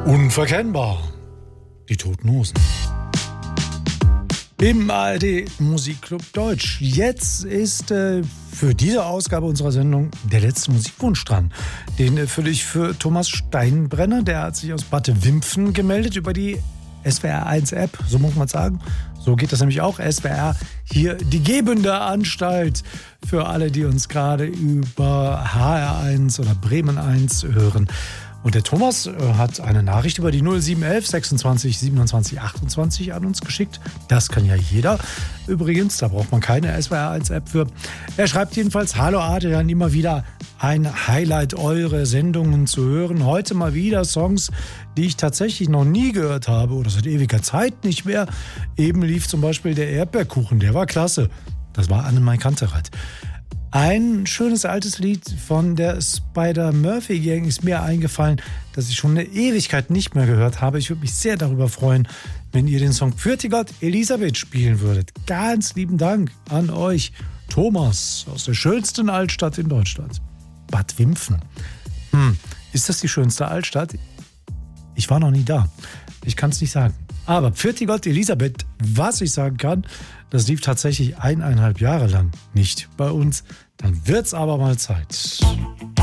Unverkennbar. Die Toten Hosen. Im ARD Musikclub Deutsch. Jetzt ist für diese Ausgabe unserer Sendung der letzte Musikwunsch dran. Den erfülle ich für Thomas Steinbrenner. Der hat sich aus Bad Wimpfen gemeldet über die SWR1-App, so muss man sagen. So geht das nämlich auch. SWR, hier die gebende Anstalt für alle, die uns gerade über HR1 oder Bremen 1 hören. Und der Thomas hat eine Nachricht über die 0711 26 27 28 an uns geschickt. Das kann ja jeder. Übrigens, da braucht man keine SWR1-App für. Er schreibt jedenfalls: Hallo Adrian, immer wieder ein Highlight, eure Sendungen zu hören. Heute mal wieder Songs, die ich tatsächlich noch nie gehört habe oder seit ewiger Zeit nicht mehr. Eben lief zum Beispiel der Erdbeerkuchen, der war klasse. Das war Annemai Kantereit. Ein schönes altes Lied von der Spider-Murphy-Gang ist mir eingefallen, das ich schon eine Ewigkeit nicht mehr gehört habe. Ich würde mich sehr darüber freuen, wenn ihr den Song Für die Gott Elisabeth spielen würdet. Ganz lieben Dank an euch, Thomas, aus der schönsten Altstadt in Deutschland, Bad Wimpfen. Ist das die schönste Altstadt? Ich war noch nie da. Ich kann es nicht sagen. Aber Für die Gott Elisabeth, was ich sagen kann, das lief tatsächlich 1,5 Jahre lang nicht bei uns. Dann wird's aber mal Zeit.